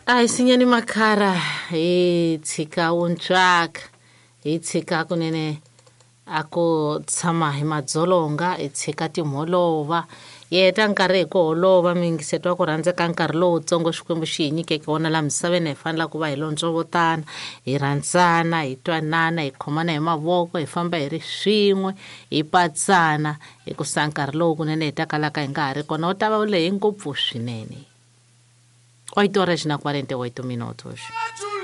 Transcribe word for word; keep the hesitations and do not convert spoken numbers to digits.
Ai sinyani Makhara hi tshika untswaka hi tshika kunene ako tshama hi madzolonga hi tshika timholova yeta nkarhi hi ku holova mingiseto ku rhandza ka nkarhi lowutsongo xikwembu xi hi nyikeke wona laha misaveni hi fanela ku va hi lontsovotana hi rhandzana hi twanana hi khomana hi mavoko hi famba hi ri swin'we hi patsana hi ku sa nkarhi lowu kunene hi ta kalaka hi nga ha ri kona wu ta va wu lehe ngopfu swinene oito horas na quarenta e oito minutos.